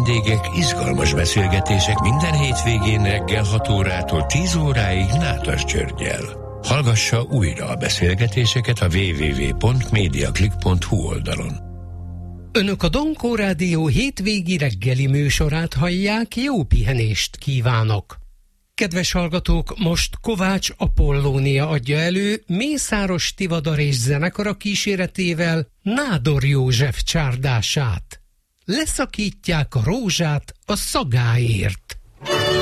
vendégek, izgalmas beszélgetések minden hétvégén reggel 6 órától 10 óráig Nádas Györggyel. Hallgassa újra a beszélgetéseket a www.mediaclick.hu oldalon. Önök a Donkó Rádió hétvégi reggeli műsorát hallják, jó pihenést kívánok! Kedves hallgatók, most Kovács Apollónia adja elő Mészáros Tivadar és zenekara kíséretével Nádor József csárdását. Leszakítják a rózsát a szagáért.